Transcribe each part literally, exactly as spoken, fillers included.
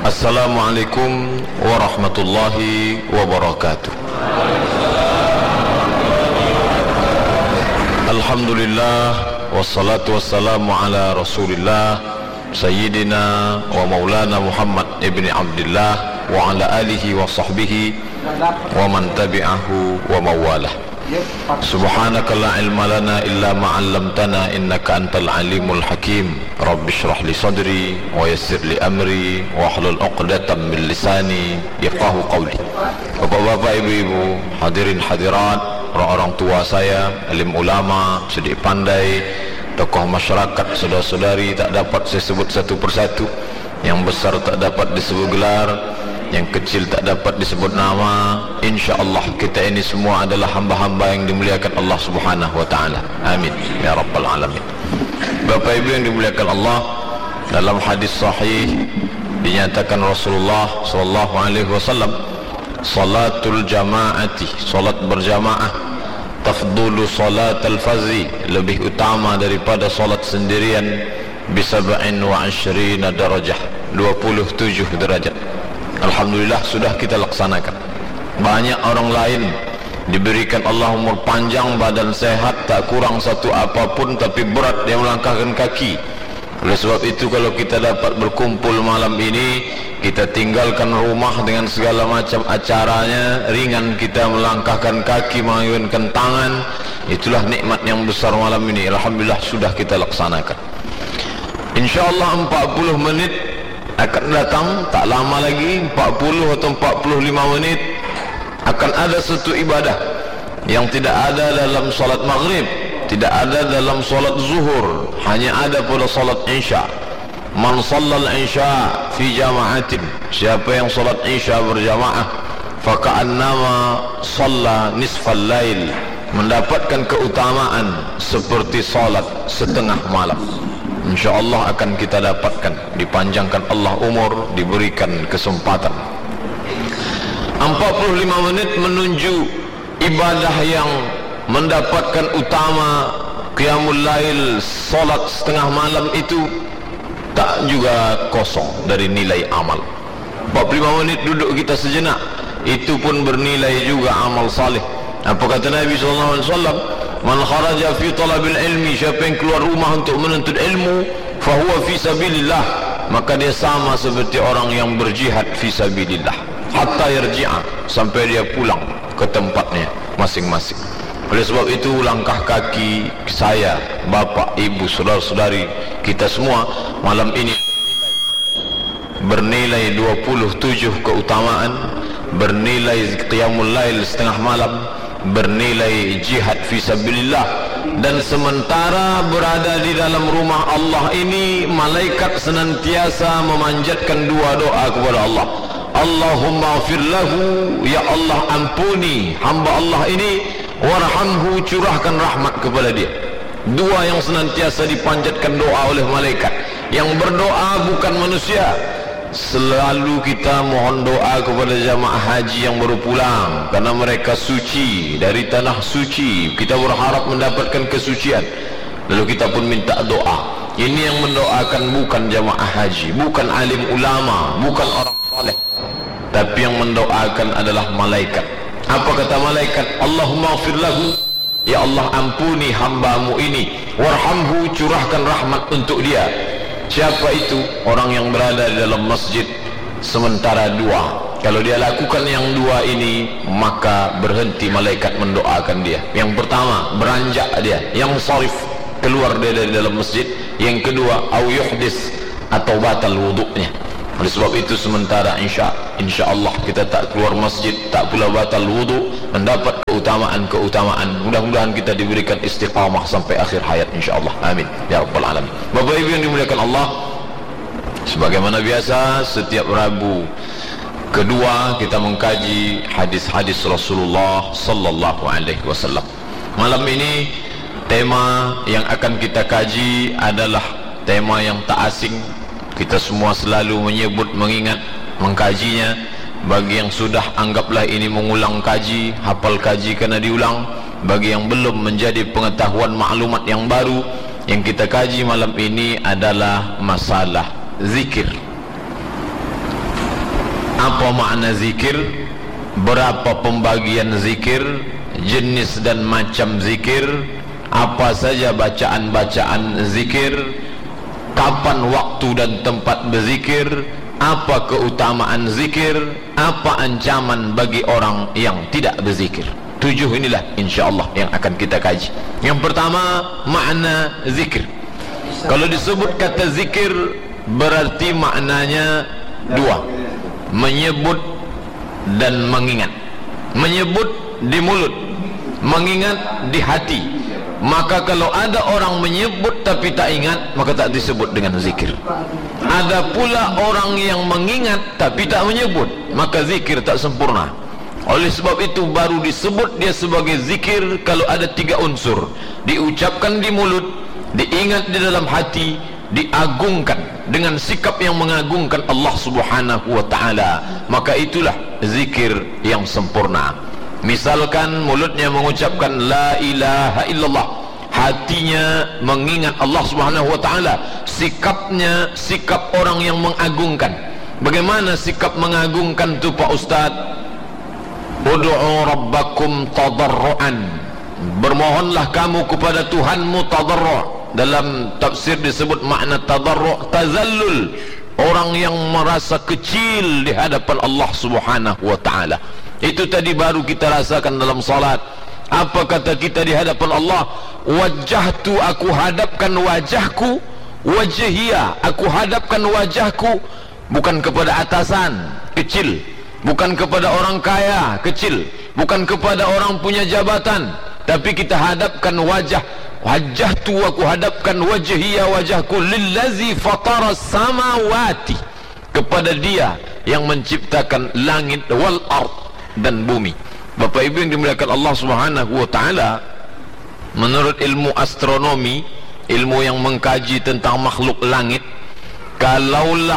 Assalamualaikum warahmatullahi wabarakatuh. Alhamdulillah, wassalatu wassalamu ala rasulillah Sayyidina wa maulana Muhammad ibn Abdullah wa ala alihi wa sahbihi wa man tabi'ahu wa mawalah. Subhanaka la ilma lana illa ma 'allamtana innaka antal alimul hakim. Rabbi shrah li sadri wa yassir li amri wa hlul 'uqdatam min lisani yafqahu qawli. Bapak-bapak, ibu-ibu, hadirin hadirat, orang-orang tua saya, alim ulama, sedik pandai, tokoh masyarakat, saudara-saudari, tak dapat saya sebut satu persatu. Yang besar tak dapat disebut gelar, yang kecil tak dapat disebut nama. InsyaAllah kita ini semua adalah hamba-hamba yang dimuliakan Allah subhanahu wa ta'ala. Amin ya rabbal alamin. Bapak ibu yang dimuliakan Allah, dalam hadis sahih dinyatakan Rasulullah sallallahu alaihi wasallam, salatul jamaati, salat berjamaah, tafdulu salatul fazi, lebih utama daripada salat sendirian, bisab'in wa ashrina darajah, dua puluh tujuh derajat. Alhamdulillah sudah kita laksanakan. Banyak orang lain diberikan Allah umur panjang, badan sehat, tak kurang satu apapun, tapi berat dia melangkahkan kaki. Oleh sebab itu, kalau kita dapat berkumpul malam ini, kita tinggalkan rumah dengan segala macam acaranya, ringan kita melangkahkan kaki, mengayunkan tangan. Itulah nikmat yang besar malam ini. Alhamdulillah sudah kita laksanakan. InsyaAllah empat puluh menit akan datang, tak lama lagi, empat puluh atau empat puluh lima menit akan ada satu ibadah yang tidak ada dalam salat maghrib, tidak ada dalam salat zuhur, hanya ada pada salat isya. Man sallal isya fi jama'atin, siapa yang salat isya berjamaah, faka'annama shalla nisfal lail, mendapatkan keutamaan seperti salat setengah malam. InsyaAllah akan kita dapatkan, dipanjangkan Allah umur, diberikan kesempatan. Empat puluh lima menit menuju ibadah yang mendapatkan utama qiyamul lail, salat setengah malam, itu tak juga kosong dari nilai amal. Empat puluh lima menit duduk kita sejenak, itu pun bernilai juga amal salih. Apa kata Nabi sallallahu alaihi wasallam? Man kharaja fi talabil ilmi, siapa yang keluar rumah untuk menuntut ilmu, fahuwa fi sabilillah, maka dia sama seperti orang yang berjihad fi sabilillah, hatta yarji'a, sampai dia pulang ke tempatnya masing-masing. Oleh sebab itu, langkah kaki saya, bapak, ibu, saudara-saudari, kita semua malam ini bernilai dua puluh tujuh keutamaan, bernilai qiyamul lail setengah malam, bernilai jihad fi sabilillah. Dan sementara berada di dalam rumah Allah ini, malaikat senantiasa memanjatkan dua doa kepada Allah. Allahumma ighfir lahu, ya Allah ampuni hamba Allah ini, warhamhu, curahkan rahmat kepada dia. Dua yang senantiasa dipanjatkan doa oleh malaikat. Yang berdoa bukan manusia. Selalu kita mohon doa kepada jamaah haji yang baru pulang, karena mereka suci dari tanah suci. Kita berharap mendapatkan kesucian, lalu kita pun minta doa. Ini yang mendoakan bukan jamaah haji, bukan alim ulama, bukan orang soleh, tapi yang mendoakan adalah malaikat. Apa kata malaikat? Allahumma ighfir lahu, ya Allah ampuni hambamu ini, warhamhu, curahkan rahmat untuk dia. Siapa itu? Orang yang berada di dalam masjid sementara dua. Kalau dia lakukan yang dua ini, maka berhenti malaikat mendoakan dia. Yang pertama, beranjak dia, yang sarif, keluar dia dari dalam masjid. Yang kedua, au yuhdis, atau batal wuduknya. Oleh sebab itu, sementara insya insyaAllah kita tak keluar masjid, tak pula batal wuduk, mendapat keutamaan-keutamaan. Mudah-mudahan kita diberikan istiqamah sampai akhir hayat insyaAllah. Amin ya rabbal alamin. Bapak ibu yang dimuliakan Allah, sebagaimana biasa setiap Rabu kedua kita mengkaji hadis-hadis Rasulullah sallallahu alaihi wasallam. Malam ini tema yang akan kita kaji adalah tema yang tak asing. Kita semua selalu menyebut, mengingat, mengkajinya. Bagi yang sudah, anggaplah ini mengulang kaji, hafal kaji kena diulang. Bagi yang belum, menjadi pengetahuan maklumat yang baru. Yang kita kaji malam ini adalah masalah zikir. Apa makna zikir? Berapa pembagian zikir? Jenis dan macam zikir? Apa saja bacaan-bacaan zikir? Kapan waktu dan tempat berzikir? Apa keutamaan zikir? Apa ancaman bagi orang yang tidak berzikir? Tujuh inilah insya-Allah yang akan kita kaji. Yang pertama, makna zikir. Kalau disebut kata zikir, berarti maknanya dua: menyebut dan mengingat. Menyebut di mulut, mengingat di hati. Maka kalau ada orang menyebut tapi tak ingat, maka tak disebut dengan zikir. Ada pula orang yang mengingat tapi tak menyebut, maka zikir tak sempurna. Oleh sebab itu baru disebut dia sebagai zikir kalau ada tiga unsur: diucapkan di mulut, diingat di dalam hati, diagungkan dengan sikap yang mengagungkan Allah Subhanahu wa ta'ala. Maka itulah zikir yang sempurna. Misalkan mulutnya mengucapkan la ilaha illallah, hatinya mengingat Allah Subhanahu wa ta'ala, sikapnya sikap orang yang mengagungkan. Bagaimana sikap mengagungkan itu Pak Ustaz? Ud'u rabbakum tadarruan, bermohonlah kamu kepada Tuhanmu tadarru'. Dalam tafsir disebut makna tadarru' tazallul, orang yang merasa kecil di hadapan Allah Subhanahu wa ta'ala. Itu tadi baru kita rasakan dalam salat. Apa kata kita di hadapan Allah? Wajjahtu, aku hadapkan wajahku, wajhiya, aku hadapkan wajahku, bukan kepada atasan, kecil, bukan kepada orang kaya, kecil, bukan kepada orang punya jabatan, tapi kita hadapkan wajah. Wajjahtu, aku hadapkan wajhiya, wajahku, lillazi fatara samawati, kepada dia yang menciptakan langit wal ard, dan bumi. Bapak Ibu yang dimuliakan Allah Subhanahu wa ta'ala, menurut ilmu astronomi, ilmu yang mengkaji tentang makhluk langit, kalaulah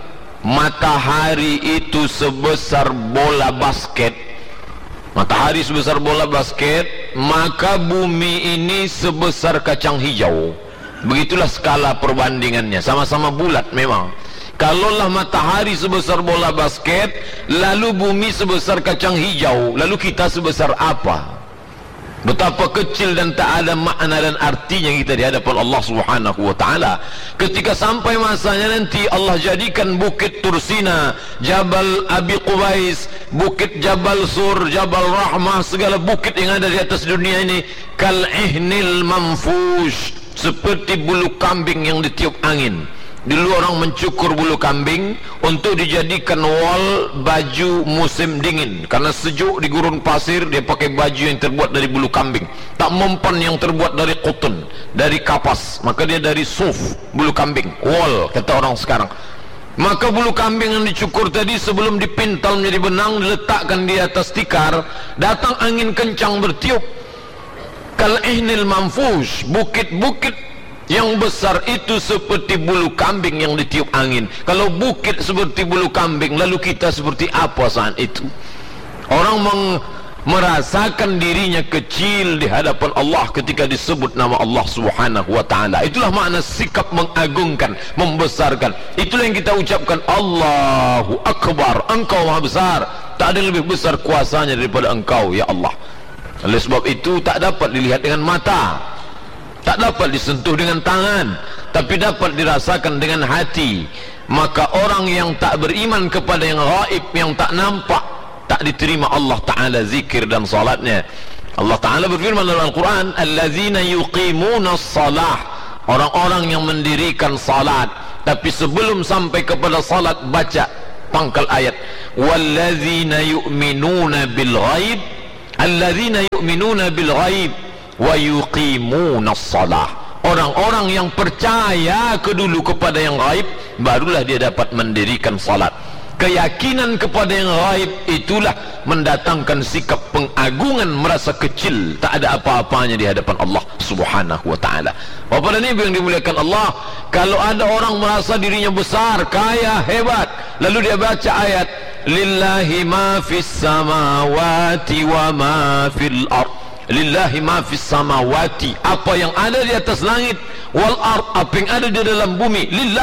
matahari itu sebesar bola basket, matahari sebesar bola basket, maka bumi ini sebesar kacang hijau. Begitulah skala perbandingannya, sama-sama bulat memang. Kalaulah matahari sebesar bola basket, lalu bumi sebesar kacang hijau, lalu kita sebesar apa? Betapa kecil dan tak ada makna dan artinya kita di hadapan Allah Subhanahu wa ta'ala. Ketika sampai masanya nanti, Allah jadikan bukit Tursina, Jabal Abi Qubais, bukit Jabal Sur, Jabal Rahmah, segala bukit yang ada di atas dunia ini, kal'ihnil manfush, seperti bulu kambing yang ditiup angin. Dulu orang mencukur bulu kambing untuk dijadikan wol baju musim dingin. Karena sejuk di gurun pasir, dia pakai baju yang terbuat dari bulu kambing. Tak mempan yang terbuat dari cotton, dari kapas. Maka dia dari suf, bulu kambing, wol kata orang sekarang. Maka bulu kambing yang dicukur tadi, sebelum dipintal menjadi benang, diletakkan di atas tikar, datang angin kencang bertiup. Kal-ihnil manfush, bukit-bukit yang besar itu seperti bulu kambing yang ditiup angin. Kalau bukit seperti bulu kambing, lalu kita seperti apa saat itu? Orang meng merasakan dirinya kecil di hadapan Allah ketika disebut nama Allah Subhanahu wa ta'ala. Itulah makna sikap mengagungkan, membesarkan. Itulah yang kita ucapkan, Allahu Akbar, Engkau Maha Besar, tak ada lebih besar kuasanya daripada Engkau ya Allah. Oleh sebab itu tak dapat dilihat dengan mata, tak dapat disentuh dengan tangan, tapi dapat dirasakan dengan hati. Maka orang yang tak beriman kepada yang gaib, yang tak nampak, tak diterima Allah Ta'ala zikir dan salatnya. Allah Ta'ala berfirman dalam Al-Quran, allazina yuqimuna salah, orang-orang yang mendirikan salat, tapi sebelum sampai kepada salat baca pangkal ayat, wallazina yu'minuna bil ghaib, allazina yu'minuna bil ghaib wa yuqimuna shalah, orang-orang yang percaya kedulu kepada yang gaib, barulah dia dapat mendirikan salat. Keyakinan kepada yang gaib itulah mendatangkan sikap pengagungan, merasa kecil, tak ada apa-apanya di hadapan Allah Subhanahu wa ta'ala. Bapak dan Ibu yang dimuliakan Allah, kalau ada orang merasa dirinya besar, kaya, hebat, lalu dia baca ayat lillahi ma fis samawati wa ma fil ard, lillahi ma fis samawati, apa yang ada di atas langit, wal ard, apa yang ada di dalam bumi, lillah,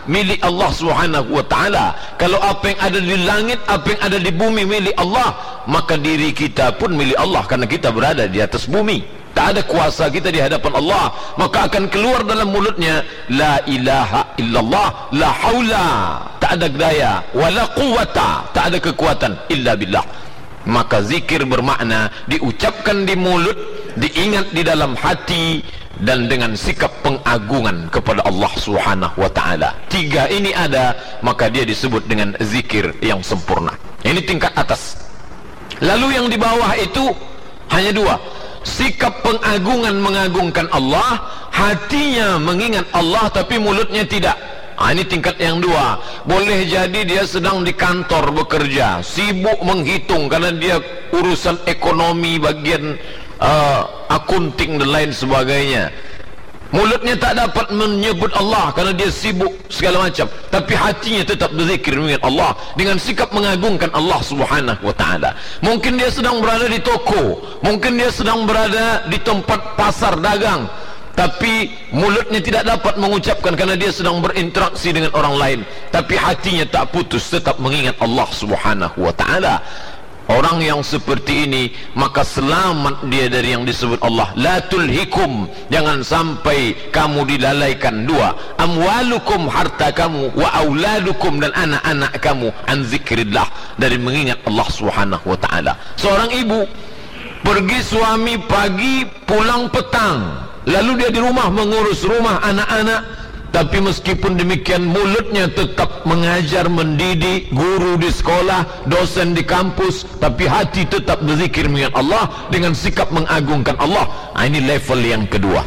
milik Allah Subhanahu wa ta'ala. Kalau apa yang ada di langit, apa yang ada di bumi milik Allah, maka diri kita pun milik Allah, karena kita berada di atas bumi. Tak ada kuasa kita di hadapan Allah, maka akan keluar dalam mulutnya la ilaha illallah, la haula, tak ada daya, wala quwata, tak ada kekuatan illa billah. Maka zikir bermakna diucapkan di mulut, diingat di dalam hati, dan dengan sikap pengagungan kepada Allah Subhanahu wa ta'ala. Tiga ini ada, maka dia disebut dengan zikir yang sempurna. Ini tingkat atas. Lalu yang di bawah itu hanya dua: sikap pengagungan mengagungkan Allah, hatinya mengingat Allah tapi mulutnya tidak. Ha, ini tingkat yang dua. Boleh jadi dia sedang di kantor bekerja, sibuk menghitung karena dia urusan ekonomi, bagian uh, akunting dan lain sebagainya. Mulutnya tak dapat menyebut Allah karena dia sibuk segala macam, tapi hatinya tetap berzikir mengingat Allah dengan sikap mengagungkan Allah Subhanahu wa ta'ala. Mungkin dia sedang berada di toko, mungkin dia sedang berada di tempat pasar dagang, tapi mulutnya tidak dapat mengucapkan karena dia sedang berinteraksi dengan orang lain, tapi hatinya tak putus tetap mengingat Allah Subhanahu wa ta'ala. Orang yang seperti ini maka selamat dia dari yang disebut Allah la tulhikum, jangan sampai kamu dilalaikan dua, amwalukum, harta kamu, wa auladukum, dan anak-anak kamu, an zikrillah, dari mengingat Allah Subhanahu wa ta'ala. Seorang ibu pergi suami pagi pulang petang, lalu dia di rumah mengurus rumah anak-anak, tapi meskipun demikian mulutnya tetap mengajar, mendidik, guru di sekolah, dosen di kampus, tapi hati tetap berzikir mengingat Allah dengan sikap mengagungkan Allah. Nah, ini level yang kedua.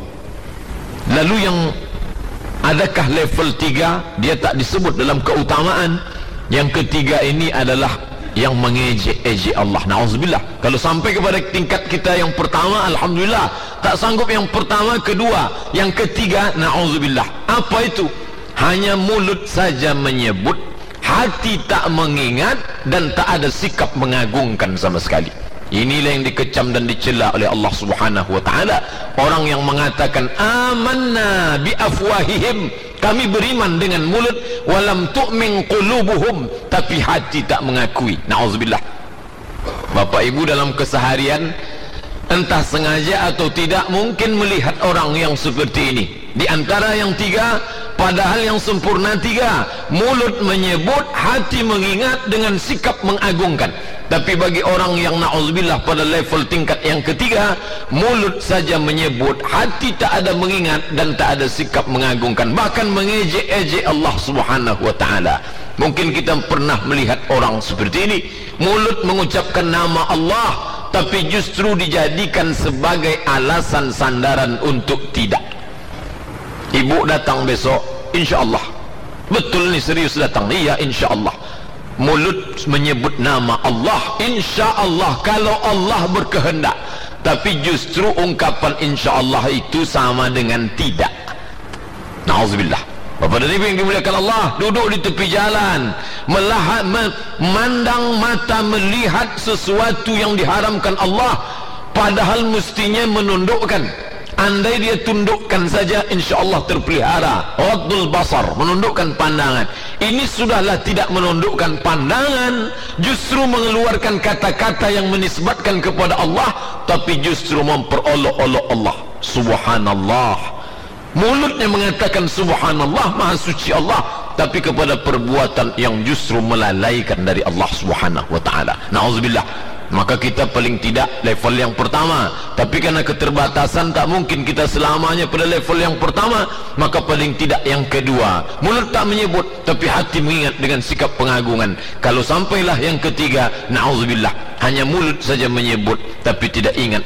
Lalu yang adakah level tiga? Dia tak disebut dalam keutamaan. Yang ketiga ini adalah yang mengejek-ejek Allah. Na'udzubillah. Kalau sampai kepada tingkat kita yang pertama, alhamdulillah. Tak sanggup yang pertama, kedua, yang ketiga, na'udzubillah. Apa itu? Hanya mulut saja menyebut, hati tak mengingat, dan tak ada sikap mengagungkan sama sekali. Inilah yang dikecam dan dicela oleh Allah Subhanahu wa ta'ala. Orang yang mengatakan amanna bi afwahihim, kami beriman dengan mulut, walam tu'min qulubuhum, tapi hati tak mengakui. Na'udzubillah. Bapak ibu dalam keseharian, entah sengaja atau tidak, mungkin melihat orang yang seperti ini. Di antara yang tiga, padahal yang sempurna tiga: mulut menyebut, hati mengingat dengan sikap mengagungkan. Tapi bagi orang yang na'udzubillah pada level tingkat yang ketiga, mulut saja menyebut, hati tak ada mengingat, dan tak ada sikap mengagungkan, bahkan mengejek-ejek Allah Subhanahu wa ta'ala. Mungkin kita pernah melihat orang seperti ini, mulut mengucapkan nama Allah, tapi justru dijadikan sebagai alasan sandaran untuk tidak. Ibu datang besok, insya-Allah. Betul ni, serius datang? Iya, insya-Allah. Mulut menyebut nama Allah, insya-Allah, kalau Allah berkehendak, tapi justru ungkapan insya-Allah itu sama dengan tidak. Na'udzubillah. Bapak dan ibu yang dimuliakan Allah, duduk di tepi jalan, melahat, memandang mata, melihat sesuatu yang diharamkan Allah, padahal mestinya menundukkan. Andai dia tundukkan saja, insya-Allah terpelihara. Ghaddul basar, menundukkan pandangan. Ini sudahlah tidak menundukkan pandangan, justru mengeluarkan kata-kata yang menisbatkan kepada Allah, tapi justru memperolok-olok Allah. Subhanallah. Mulutnya mengatakan subhanallah, maha suci Allah, tapi kepada perbuatan yang justru melalaikan dari Allah Subhanahu wa ta'ala. Na'udzubillah. Maka kita paling tidak level yang pertama, tapi karena keterbatasan tak mungkin kita selamanya pada level yang pertama, maka paling tidak yang kedua, mulut tak menyebut tapi hati mengingat dengan sikap pengagungan. Kalau sampailah yang ketiga, na'udzubillah, hanya mulut saja menyebut tapi tidak ingat